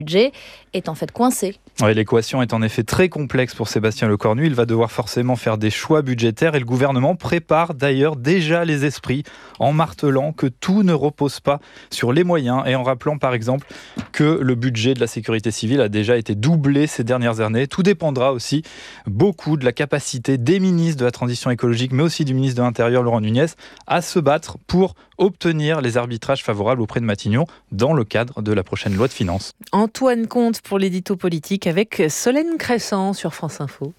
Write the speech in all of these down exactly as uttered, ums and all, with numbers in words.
budget est en fait coincé. Ouais, l'équation est en effet très complexe pour Sébastien Lecornu. Il va devoir forcément faire des choix budgétaires et le gouvernement prépare d'ailleurs déjà les esprits en martelant que tout ne repose pas sur les moyens et en rappelant par exemple que le budget de la sécurité civile a déjà été doublé ces dernières années. Tout dépendra aussi beaucoup de la capacité des ministres de la transition écologique mais aussi du ministre de l'Intérieur Laurent Nunez à se battre pour obtenir les arbitrages favorables auprès de Matignon dans le cadre de la prochaine loi de finances. Antoine Comte pour l'édito politique avec Solène Crescent sur France Info.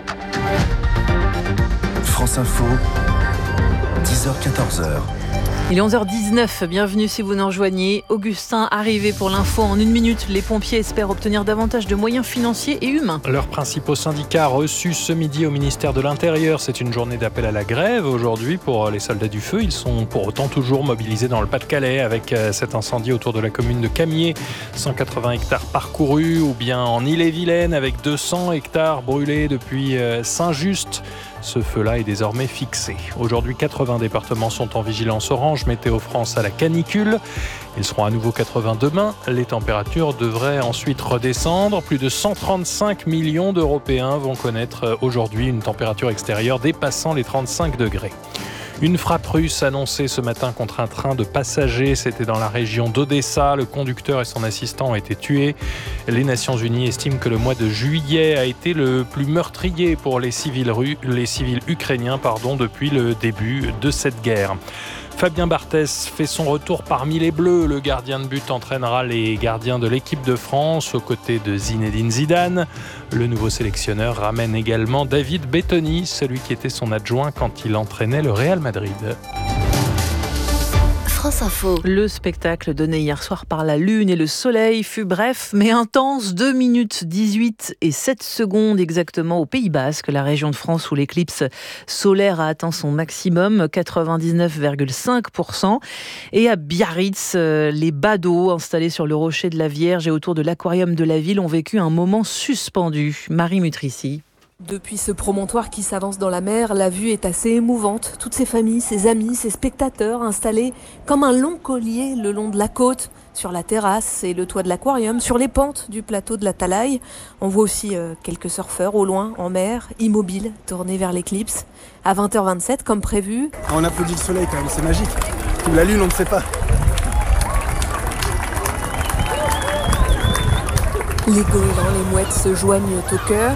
France Info, dix heures quatorze heures. Il est onze heures dix-neuf, bienvenue si vous nous rejoignez. Augustin, arrivé pour l'info en une minute. Les pompiers espèrent obtenir davantage de moyens financiers et humains. Leurs principaux syndicats reçus ce midi au ministère de l'Intérieur. C'est une journée d'appel à la grève aujourd'hui pour les soldats du feu. Ils sont pour autant toujours mobilisés dans le Pas-de-Calais avec cet incendie autour de la commune de Camiers. cent quatre-vingts hectares parcourus, ou bien en Ille-et-Vilaine avec deux cents hectares brûlés depuis Saint-Just. Ce feu-là est désormais fixé. Aujourd'hui, quatre-vingts départements sont en vigilance orange Météo France à la canicule. Ils seront à nouveau quatre-vingts demain. Les températures devraient ensuite redescendre. Plus de cent trente-cinq millions d'Européens vont connaître aujourd'hui une température extérieure dépassant les trente-cinq degrés. Une frappe russe annoncée ce matin contre un train de passagers. C'était dans la région d'Odessa. Le conducteur et son assistant ont été tués. Les Nations Unies estiment que le mois de juillet a été le plus meurtrier pour les civils, ru- les civils ukrainiens pardon, depuis le début de cette guerre. Fabien Barthès fait son retour parmi les Bleus. Le gardien de but entraînera les gardiens de l'équipe de France aux côtés de Zinedine Zidane. Le nouveau sélectionneur ramène également David Bettoni, celui qui était son adjoint quand il entraînait le Real Madrid. France Info. Le spectacle donné hier soir par la Lune et le Soleil fut bref mais intense. deux minutes dix-huit et sept secondes exactement au Pays Basque, la région de France où l'éclipse solaire a atteint son maximum, quatre-vingt-dix-neuf virgule cinq pour cent. Et à Biarritz, les badauds installés sur le rocher de la Vierge et autour de l'aquarium de la ville ont vécu un moment suspendu. Marie Mutrici. Depuis ce promontoire qui s'avance dans la mer, la vue est assez émouvante. Toutes ces familles, ces amis, ces spectateurs installés comme un long collier le long de la côte, sur la terrasse et le toit de l'aquarium, sur les pentes du plateau de la Talaï. On voit aussi euh, quelques surfeurs au loin, en mer, immobiles, tournés vers l'éclipse. À vingt heures vingt-sept, comme prévu. On applaudit le soleil quand même, c'est magique. Ou la lune, on ne sait pas. Les goélands, les mouettes se joignent au chœur.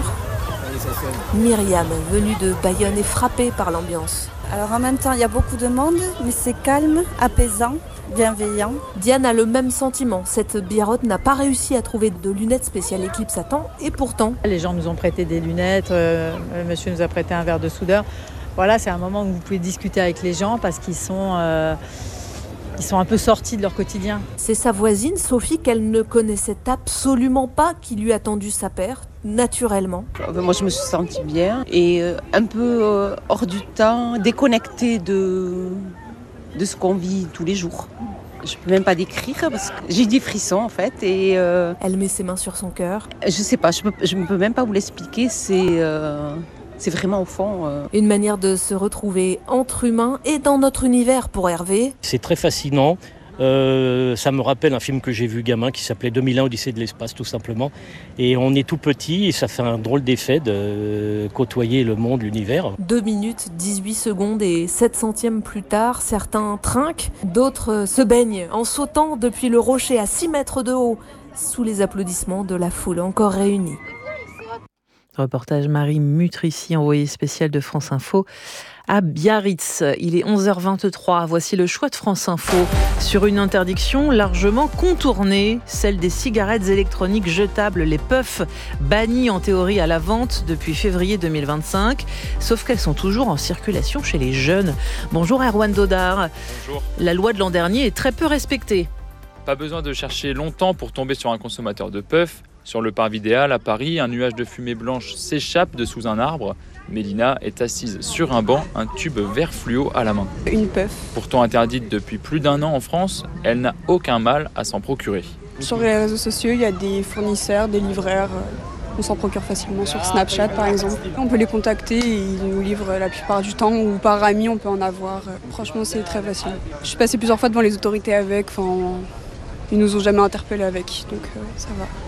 Myriam, venue de Bayonne, est frappée par l'ambiance. Alors en même temps, il y a beaucoup de monde, mais c'est calme, apaisant, bienveillant. Diane a le même sentiment. Cette biarrotte n'a pas réussi à trouver de lunettes spéciales éclipse à temps, et pourtant... Les gens nous ont prêté des lunettes, euh, monsieur nous a prêté un verre de soudeur. Voilà, c'est un moment où vous pouvez discuter avec les gens parce qu'ils sont... Euh Ils sont un peu sortis de leur quotidien. C'est sa voisine, Sophie, qu'elle ne connaissait absolument pas, qui lui a tendu sa paire, naturellement. Moi, je me suis sentie bien et un peu hors du temps, déconnectée de, de ce qu'on vit tous les jours. Je ne peux même pas décrire parce que j'ai des frissons en fait. Et euh, elle met ses mains sur son cœur. Je ne sais pas, je ne peux même pas vous l'expliquer. C'est... Euh C'est vraiment au fond... Euh... Une manière de se retrouver entre humains et dans notre univers pour Hervé. C'est très fascinant. Euh, ça me rappelle un film que j'ai vu gamin qui s'appelait deux mille un Odyssée de l'espace tout simplement. Et on est tout petit et ça fait un drôle d'effet de côtoyer le monde, l'univers. deux minutes dix-huit secondes et sept centièmes plus tard, certains trinquent, d'autres se baignent en sautant depuis le rocher à six mètres de haut, sous les applaudissements de la foule encore réunie. Reportage Marie Mutrici, envoyée spéciale de France Info à Biarritz. Il est onze heures vingt-trois. Voici le choix de France Info sur une interdiction largement contournée, celle des cigarettes électroniques jetables, les puffs, bannies en théorie à la vente depuis février deux mille vingt-cinq, sauf qu'elles sont toujours en circulation chez les jeunes. Bonjour Erwan Dodard. Bonjour. La loi de l'an dernier est très peu respectée. Pas besoin de chercher longtemps pour tomber sur un consommateur de puffs. Sur le parvis des Halles à Paris, un nuage de fumée blanche s'échappe de sous un arbre. Mélina est assise sur un banc, un tube vert fluo à la main. Une puff. Pourtant interdite depuis plus d'un an en France, elle n'a aucun mal à s'en procurer. Sur les réseaux sociaux, il y a des fournisseurs, des livreurs. On s'en procure facilement sur Snapchat par exemple. On peut les contacter et ils nous livrent la plupart du temps ou par ami on peut en avoir. Franchement c'est très facile. Je suis passée plusieurs fois devant les autorités avec. Enfin, Ils nous ont jamais interpellés avec, donc euh, ça va.